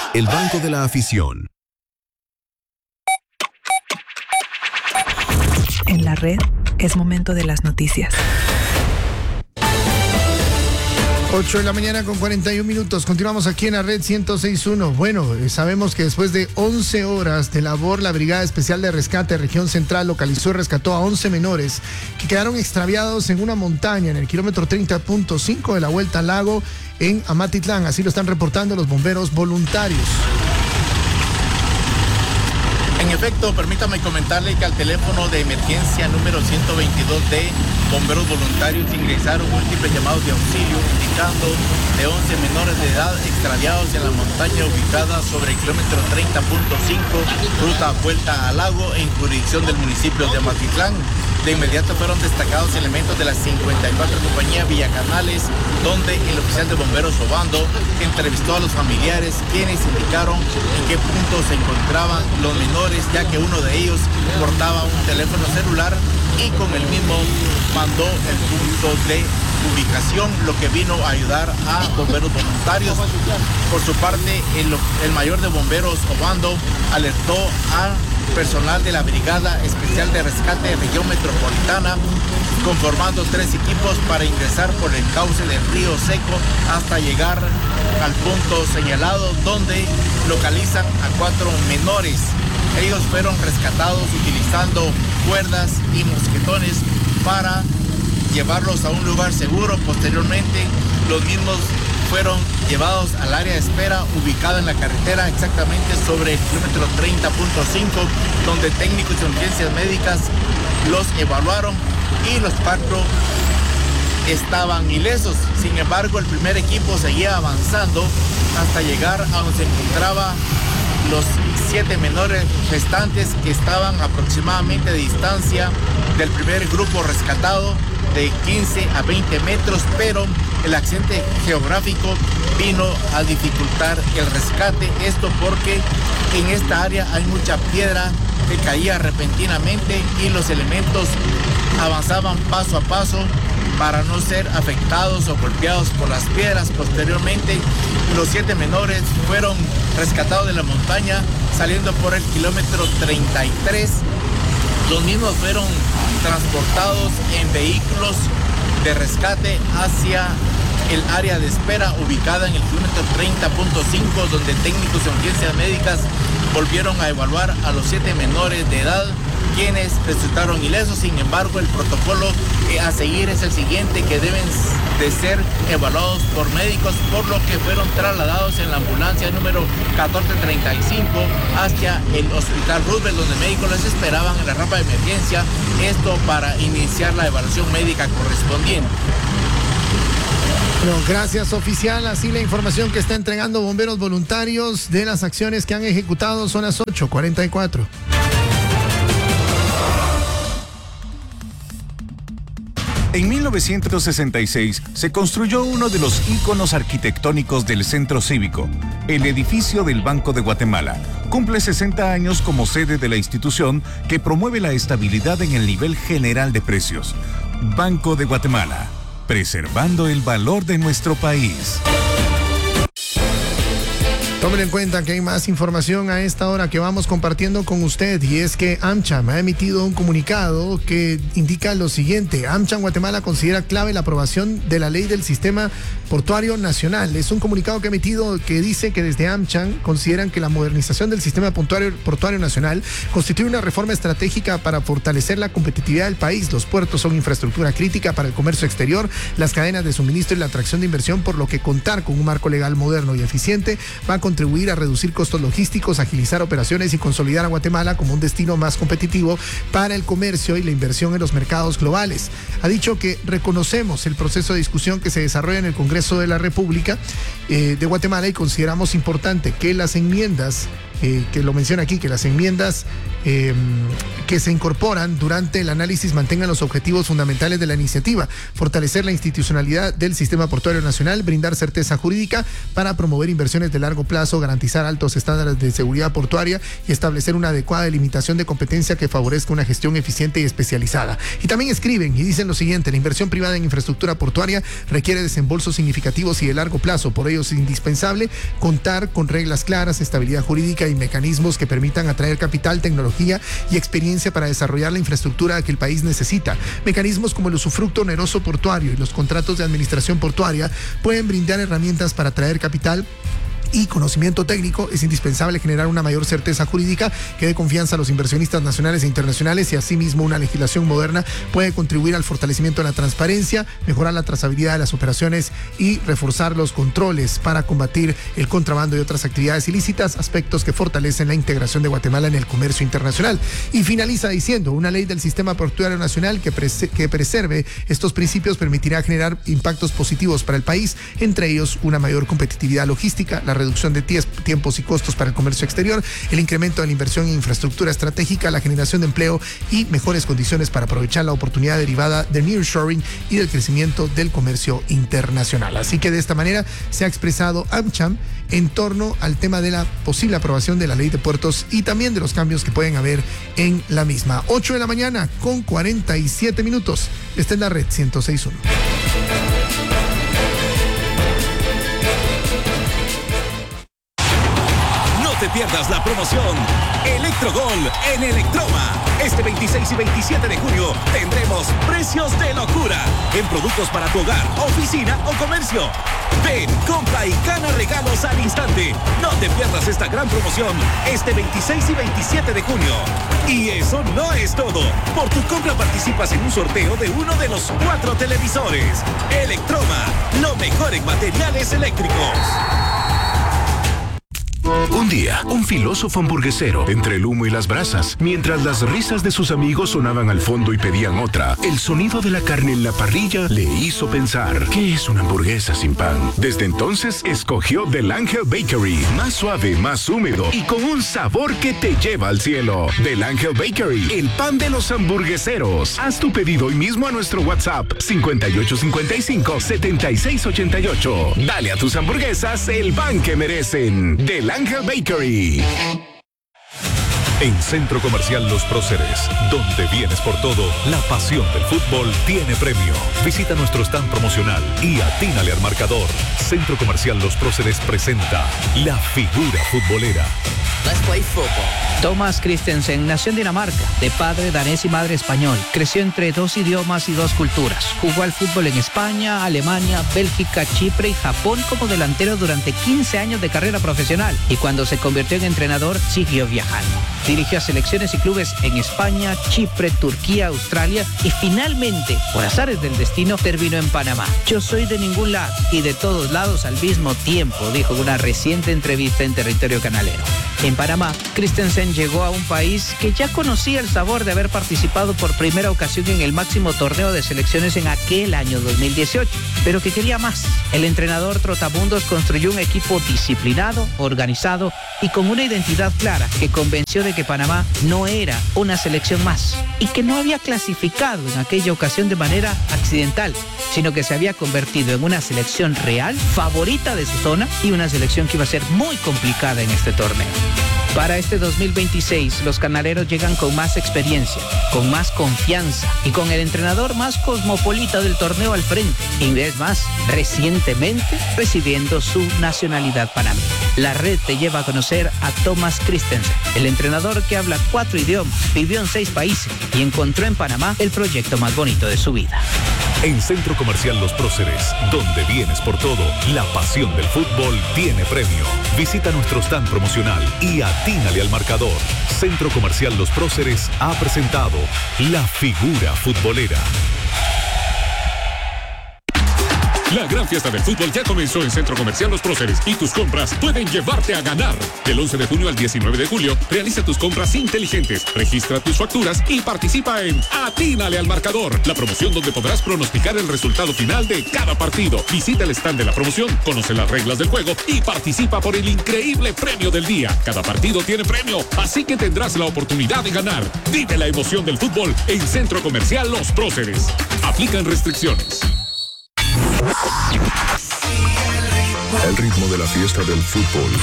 El Banco de la Afición. En la red es momento de las noticias. 8 de la mañana con 41 minutos. Continuamos aquí en la red 106.1. Bueno, sabemos que después de 11 horas de labor, la Brigada Especial de Rescate Región Central localizó y rescató a 11 menores que quedaron extraviados en una montaña en el kilómetro 30.5 de la Vuelta al Lago en Amatitlán. Así lo están reportando los bomberos voluntarios. En efecto, permítame comentarle que al teléfono de emergencia número 122 de bomberos voluntarios ingresaron múltiples llamados de auxilio indicando de 11 menores de edad extraviados en la montaña ubicada sobre el kilómetro 30.5, ruta Vuelta al Lago, en jurisdicción del municipio de Amatitlán. De inmediato fueron destacados elementos de la 54 compañía Villacanales, donde el oficial de bomberos Obando entrevistó a los familiares, quienes indicaron en qué punto se encontraban los menores, ya que uno de ellos portaba un teléfono celular y con el mismo mandó el punto de ubicación, lo que vino a ayudar a bomberos voluntarios. Por su parte, el mayor de bomberos Obando alertó a personal de la Brigada Especial de Rescate de Región Metropolitana, conformando 3 equipos para ingresar por el cauce del río Seco hasta llegar al punto señalado, donde localizan a 4 menores. Ellos fueron rescatados utilizando cuerdas y mosquetones para llevarlos a un lugar seguro. Posteriormente, los mismos fueron llevados al área de espera ubicada en la carretera exactamente sobre el kilómetro 30.5, donde técnicos de urgencias médicas los evaluaron y los 4 estaban ilesos. Sin embargo, el primer equipo seguía avanzando hasta llegar a donde se encontraba los 7 menores restantes, que estaban aproximadamente de distancia del primer grupo rescatado de 15 a 20 metros, pero el accidente geográfico vino a dificultar el rescate. Esto porque en esta área hay mucha piedra que caía repentinamente y los elementos avanzaban paso a paso para no ser afectados o golpeados por las piedras. Posteriormente, los 7 menores fueron rescatados de la montaña saliendo por el kilómetro 33. Los mismos fueron transportados en vehículos de rescate hacia el área de espera ubicada en el kilómetro 30.5, donde técnicos de urgencias médicas volvieron a evaluar a los 7 menores de edad, quienes resultaron ilesos. Sin embargo, el protocolo a seguir es el siguiente, que deben de ser evaluados por médicos, por lo que fueron trasladados en la ambulancia número 1435 hacia el Hospital Roosevelt, donde médicos les esperaban en la rampa de emergencia, esto para iniciar la evaluación médica correspondiente. Bueno, gracias, oficial. Así la información que está entregando bomberos voluntarios de las acciones que han ejecutado. Son las 8:44. En 1966 se construyó uno de los íconos arquitectónicos del Centro Cívico, el edificio del Banco de Guatemala. Cumple 60 años como sede de la institución que promueve la estabilidad en el nivel general de precios. Banco de Guatemala, preservando el valor de nuestro país. Tomen en cuenta que hay más información a esta hora que vamos compartiendo con usted, y es que AmCham ha emitido un comunicado que indica lo siguiente. AmCham Guatemala considera clave la aprobación de la ley del sistema portuario nacional. Es un comunicado que ha emitido que dice que desde AmCham consideran que la modernización del sistema portuario nacional constituye una reforma estratégica para fortalecer la competitividad del país. Los puertos son infraestructura crítica para el comercio exterior, las cadenas de suministro y la atracción de inversión, por lo que contar con un marco legal moderno y eficiente va a contribuir a reducir costos logísticos, agilizar operaciones y consolidar a Guatemala como un destino más competitivo para el comercio y la inversión en los mercados globales. Ha dicho que reconocemos el proceso de discusión que se desarrolla en el Congreso de la República de Guatemala y consideramos importante que las enmiendas que lo menciona aquí, que las enmiendas que se incorporan durante el análisis mantengan los objetivos fundamentales de la iniciativa: fortalecer la institucionalidad del sistema portuario nacional, brindar certeza jurídica para promover inversiones de largo plazo, garantizar altos estándares de seguridad portuaria y establecer una adecuada delimitación de competencia que favorezca una gestión eficiente y especializada. Y también escriben y dicen lo siguiente: la inversión privada en infraestructura portuaria requiere desembolsos significativos y de largo plazo. Por ello es indispensable contar con reglas claras, estabilidad jurídica y mecanismos que permitan atraer capital, tecnología y experiencia para desarrollar la infraestructura que el país necesita. Mecanismos como el usufructo oneroso portuario y los contratos de administración portuaria pueden brindar herramientas para atraer capital y conocimiento técnico. Es indispensable generar una mayor certeza jurídica que dé confianza a los inversionistas nacionales e internacionales, y asimismo una legislación moderna puede contribuir al fortalecimiento de la transparencia, mejorar la trazabilidad de las operaciones y reforzar los controles para combatir el contrabando y otras actividades ilícitas, aspectos que fortalecen la integración de Guatemala en el comercio internacional. Y finaliza diciendo: una ley del sistema portuario nacional que preserve estos principios permitirá generar impactos positivos para el país, entre ellos una mayor competitividad logística, la reducción de tiempos y costos para el comercio exterior, el incremento de la inversión en infraestructura estratégica, la generación de empleo y mejores condiciones para aprovechar la oportunidad derivada del nearshoring y del crecimiento del comercio internacional. Así que de esta manera se ha expresado AmCham en torno al tema de la posible aprobación de la ley de puertos y también de los cambios que pueden haber en la misma. 8 de la mañana con 47 minutos. Está en la red 106.1. No te pierdas la promoción Electrogol en Electroma. Este 26 y 27 de junio tendremos precios de locura en productos para tu hogar, oficina o comercio. Ven, compra y gana regalos al instante. No te pierdas esta gran promoción este 26 y 27 de junio. Y eso no es todo. Por tu compra participas en un sorteo de uno de los 4 televisores. Electroma, lo mejor en materiales eléctricos. Un día, un filósofo hamburguesero, entre el humo y las brasas, mientras las risas de sus amigos sonaban al fondo y pedían otra, el sonido de la carne en la parrilla le hizo pensar: ¿qué es una hamburguesa sin pan? Desde entonces, escogió Del Ángel Bakery, más suave, más húmedo y con un sabor que te lleva al cielo. Del Ángel Bakery, el pan de los hamburgueseros. Haz tu pedido hoy mismo a nuestro WhatsApp 5855-7688. Dale a tus hamburguesas el pan que merecen. Del Ángel Bakery. En Centro Comercial Los Próceres, donde vienes por todo, la pasión del fútbol tiene premio. Visita nuestro stand promocional y atínale al marcador. Centro Comercial Los Próceres presenta la figura futbolera. Let's play football. Thomas Christensen nació en Dinamarca, de padre danés y madre español. Creció entre 2 idiomas y 2 culturas. Jugó al fútbol en España, Alemania, Bélgica, Chipre y Japón como delantero durante 15 años de carrera profesional. Y cuando se convirtió en entrenador, siguió viajando. Dirigió a selecciones y clubes en España, Chipre, Turquía, Australia y finalmente, por azares del destino, terminó en Panamá. Yo soy de ningún lado y de todos lados al mismo tiempo, dijo en una reciente entrevista en territorio canalero. En Panamá, Christensen llegó a un país que ya conocía el sabor de haber participado por primera ocasión en el máximo torneo de selecciones en aquel año 2018, pero que quería más. El entrenador Trotamundos construyó un equipo disciplinado, organizado y con una identidad clara que convenció de que Panamá no era una selección más y que no había clasificado en aquella ocasión de manera accidental, sino que se había convertido en una selección real, favorita de su zona y una selección que iba a ser muy complicada en este torneo. Para este 2026, los canaleros llegan con más experiencia, con más confianza y con el entrenador más cosmopolita del torneo al frente. Y es más, recientemente recibiendo su nacionalidad panameña. La red te lleva a conocer a Thomas Christensen, el entrenador que habla 4 idiomas, vivió en 6 países y encontró en Panamá el proyecto más bonito de su vida. En Centro Comercial Los Próceres, donde vienes por todo, la pasión del fútbol tiene premio. Visita nuestro stand promocional y atínale al marcador. Centro Comercial Los Próceres ha presentado la figura futbolera. La gran fiesta del fútbol ya comenzó en Centro Comercial Los Próceres y tus compras pueden llevarte a ganar. Del 11 de junio al 19 de julio, realiza tus compras inteligentes, registra tus facturas y participa en Atínale al Marcador, la promoción donde podrás pronosticar el resultado final de cada partido. Visita el stand de la promoción, conoce las reglas del juego y participa por el increíble premio del día. Cada partido tiene premio, así que tendrás la oportunidad de ganar. Vive la emoción del fútbol en Centro Comercial Los Próceres. Aplican restricciones. El ritmo de la fiesta del fútbol